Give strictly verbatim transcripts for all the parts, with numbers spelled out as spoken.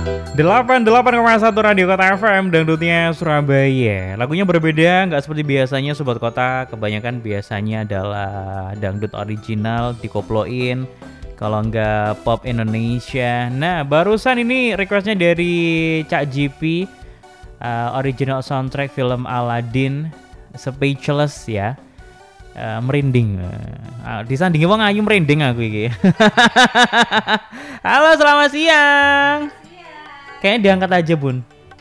delapan puluh delapan koma satu Radio Kota F M, dangdutnya Surabaya. Lagunya berbeda, nggak seperti biasanya Sobat Kota. Kebanyakan biasanya adalah dangdut original dikoploin, kalau nggak pop Indonesia. Nah, barusan ini requestnya dari Cak J P, uh, original soundtrack film Aladdin, Speechless ya. Uh, merinding, uh, disandingi wong ayu merinding aku iki. Halo, selamat siang. Kayaknya diangkat aja, Bun.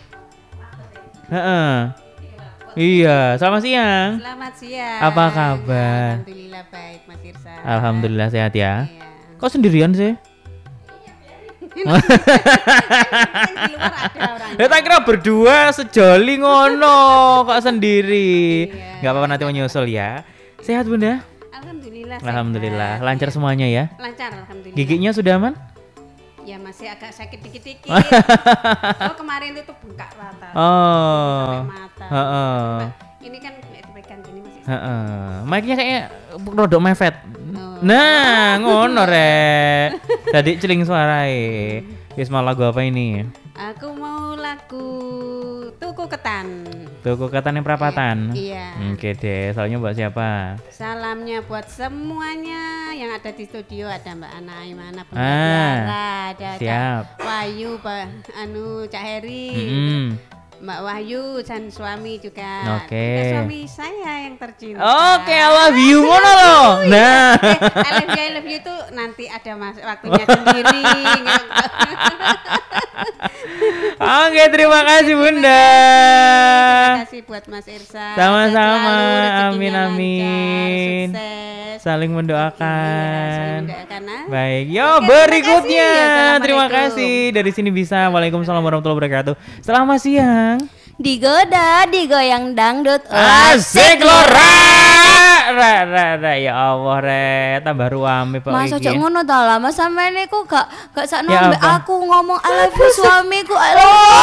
Heeh. Iya, selamat siang. Selamat siang. Apa kabar? Alhamdulillah baik, Mas Irsa. Alhamdulillah sehat ya. Iya. Kok sendirian sih? Di luar ada orang. Ya tak kira berdua sejoli ngono, kok sendiri. Iya. Gak apa-apa, nanti menyusul ya. Sehat Bunda? Alhamdulillah. Alhamdulillah, sehat. lancar semuanya ya. Lancar, alhamdulillah. Giginya sudah aman? Ya masih agak sakit dikit-dikit. Oh kemarin itu bengkak rata. Oh. Sampai mata. Heeh. Ini kan dipegang gini masih. Heeh. Mic-nya kayaknya rodok mepet. Oh. Nah, ngono rek. Tadi celing suarae. Wis mau lagu apa ini? Aku mau lagu Tuku Ketan. Tuku Ketan yang Prapatan. Iya. Oke deh, soalnya buat siapa? Salamnya buat semuanya yang ada di studio, ada Mbak Ana Aimana, Bunda Ah, Tiara, ada siap. Cak Wahyu, Pak anu Cak Heri, Mm-mm. Mbak Wahyu dan suami juga. Oke. Juga suami saya yang tercinta. Oke, I love you ngono loh. Nah. Eh, I love you, I love you itu nanti ada mas waktunya sendiri. Oke, terima kasih Bunda. Terima kasih buat Mas Irsa. Sama-sama. Sehat selalu, rezekinya Amin, lancar, amin. Sukses. Saling Iya, mendoakan. saling mendoakan, ah. Baik, yo Oke, berikutnya. terima kasih. Ya, Terima Assalamualaikum. kasih. Dari sini bisa. Waalaikumsalam warahmatullahi wabarakatuh. Selamat siang. Digoda, digoyang dangdut. Asik loh, ra, ra, ra, ra. Ya Allah, re, tambah ruame Pak Mas iki. ojo ngono ta lah, Mas sampean niku gak gak sakno Ya ambek apa? aku ngomong I love you suamiku. I love you.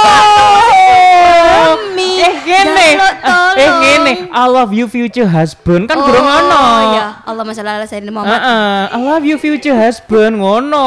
Oh, Suami. eh gini, Jaluk tolong. eh gini, I love you future husband kan Oh, kurang ngono. ya Allah masalah ala Sayyidina Muhammad. Heeh, I love you future husband ngono.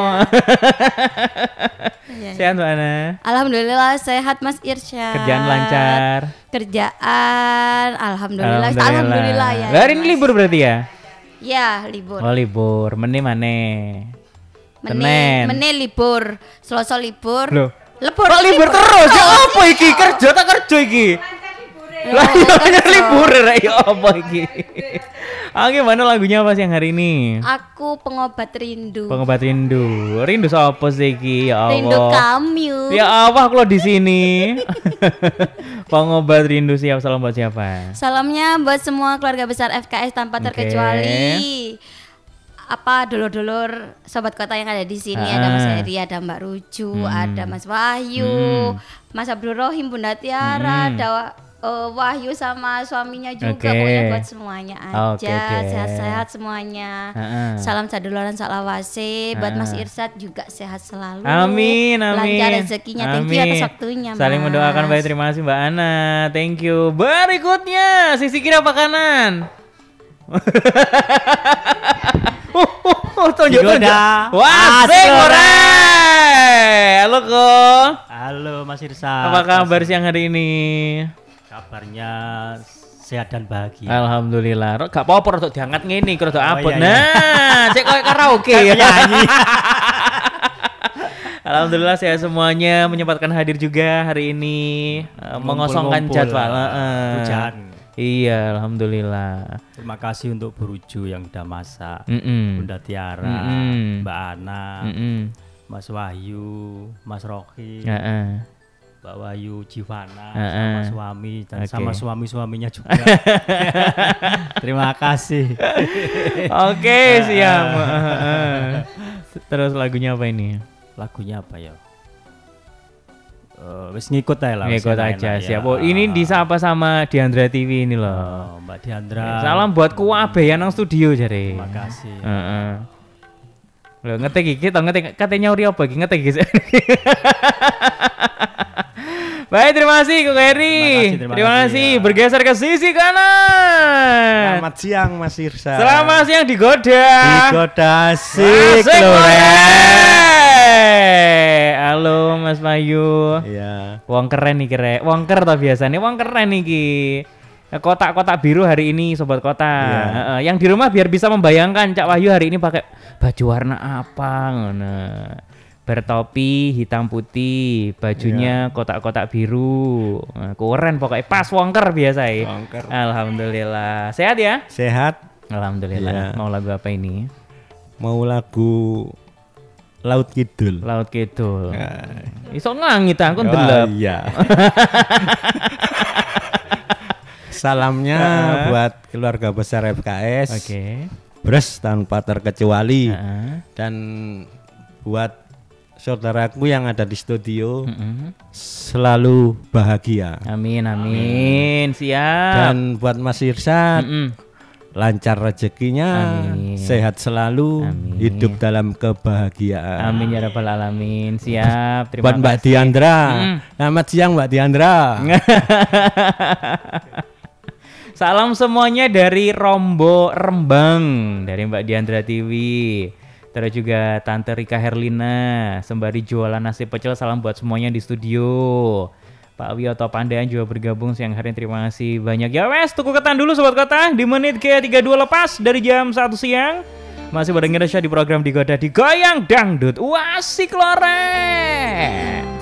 Iya. Sehat Mbak Ana. Alhamdulillah sehat Mas Irsyad. Kerjaan lancar. Kerjaan alhamdulillah. Alhamdulillah, ya. Hari ini Mas. libur berarti ya? Ya, libur. Oh libur, mene mane. Mene, Senin. mene libur, Selasa libur. Loh. Lebur. Kok libur terus? Ya apa iki? Kerja tak kerja iki? Lah ya libur rek ya apa iki? Ah gimana lagunya apa siang hari ini? Aku pengobat rindu. Pengobat rindu. Rindu sapa sih iki ya Allah? Rindu kamu. Ya Allah aku lo di sini. Pengobat rindu, siap. Salam buat siapa? Salamnya buat semua keluarga besar F K S tanpa Oke. terkecuali apa dulur-dulur sobat kota yang ada di sini. Ah. Ada Mas Heri, ada Mbak Ruju, Hmm. ada Mas Wahyu, Hmm. Mas Abdul Rohim, Bunda Tiara, Hmm. ada uh, Wahyu sama suaminya juga. Oke. Pokoknya buat semuanya aja. Oke deh. Sehat-sehat semuanya. Ha-ha. Salam saduluran salawase buat Ah. Mas Irsad juga sehat selalu. Amin, amin. Lancar rezekinya. Thank you atas waktunya, Saling Mas. mendoakan baik, terima kasih Mbak Ana. Thank you. Berikutnya, sisi kiri apa kanan? uh, uh, uh, tunjuk, tunjuk. Digoda. Wah, Asik, asik ora. ora. Halo Ko. Halo Mas Irsa. Apa kabar siang hari ini? Kabarnya sehat dan bahagia. Alhamdulillah. Rok gak apa-apa rada diangkat ngene, rada Oh, abot. iya, iya. Nah, cek koyo karaoke ya. Nyanyi. Alhamdulillah sehat semuanya, menyempatkan hadir juga hari ini, eh, mengosongkan Ngumpul-ngumpul, jadwal. heeh. hujan. Iya, alhamdulillah. Terima kasih untuk Buruju yang udah masak. Mm-mm. Bunda Tiara, Mm-mm. Mbak Ana, Mm-mm. Mas Wahyu, Mas Rocky, Heeh. Mbak Wahyu Jivana, Heeh. sama suami dan Oke. sama suami-suaminya juga. Terima kasih. Oke, siap. Heeh. Terus lagunya apa ini? Lagunya apa ya? Uh, wis ngikut aja lah. wis Ngikut enak-enak aja, ya. siap. Oh, ini disapa sama Diandra T V ini loh. Oh, Mbak Diandra. Salam buat kuabe yang nang studio jare. Terima kasih. Heeh. Lho ngetek iki to ngetek katanya uri apa iki ngetek iki. Baik, terima kasih Kak Heri. Terima kasih, terima Terima kasih, kasih. ya. Bergeser ke sisi kanan. Selamat siang Mas Irsa. Selamat siang digoda. Digoda asik Asik lho, lho, Rek. Rek. Halo, Wahyu. Iya. Wong keren nih kira. Wong ker to biasanya. Wong keren iki. Kotak-kotak biru hari ini sobat kota. Iya. Heeh, yang di rumah biar bisa membayangkan Cak Wahyu hari ini pakai baju warna apa ngono. Bertopi hitam putih, bajunya kotak-kotak biru. Nah, keren pokoknya pas wongker biasa ya. Wongker. Alhamdulillah. Sehat ya? Sehat. Alhamdulillah. Iya. Mau lagu apa ini? Mau lagu Laut Kidul. Laut Kidul. Nah. Iso ngangit aku Oh, ndelep. iya. Salamnya buat keluarga besar F K S. Oke. Bres tanpa terkecuali. Heeh. Dan buat saudaraku yang ada di studio Mm-mm. selalu bahagia. Amin amin. Siap. Dan buat Mas Irsad Mm-mm. lancar rezekinya, Amin. sehat selalu, Amin. hidup dalam kebahagiaan. Amin ya rabbal alamin. Siap. Terima Buat Mbak kasih. Diandra, Mm. selamat siang Mbak Diandra. Salam semuanya dari Rombo Rembang, dari Mbak Diandra Tiwi. Terus juga Tante Rika Herlina, sembari jualan nasi pecel. Salam buat semuanya di studio. Pak Wiyoto Pandayan juga bergabung siang hari ini. Terima kasih banyak. Ya wes, tuku ketan dulu sobat kota. Di menit ke tiga puluh dua lepas dari jam satu siang. Masih bareng Indonesia di program Digoda Digoyang Dangdut. Wah, asik lore.